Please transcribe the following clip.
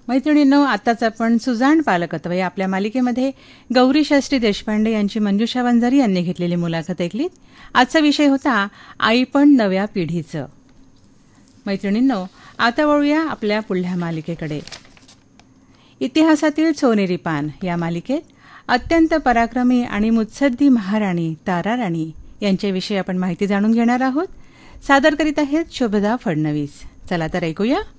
मैत्रिणींनो, आताच आपण सुजाण पालकत्व या आपल्या मालिकेमध्ये गौरी शास्त्री देशपांडे यांची मंजुषा वंजारी यांनी घेतलेली मुलाखत ऐकली. आजचा विषय होता आईपण नव्या पिढीचं. मैत्रिणींनो, आता वळूया आपल्या पुढल्या मालिकेकडे. इतिहासातील सोनेरी पान या मालिकेत अत्यंत पराक्रमी आणि मुत्सद्दी महाराणी ताराराणी यांच्याविषयी आपण माहिती जाणून घेणार आहोत. सादर करीत आहेत शोभदा फडणवीस. चला तर ऐकूया.